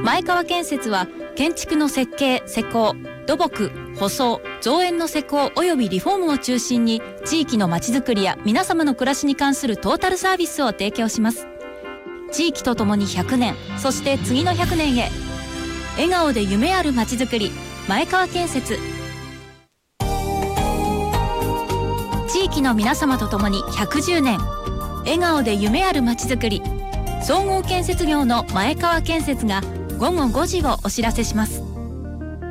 前川建設は建築の設計・施工、土木、舗装、造園の施工およびリフォームを中心に地域のまちづくりや皆様の暮らしに関するトータルサービスを提供します。地域とともに100年、そして次の100年へ。笑顔で夢あるまちづくり、前川建設。地域の皆様とともに110年、笑顔で夢あるまちづくり。総合建設業の前川建設が午後5時をお知らせします。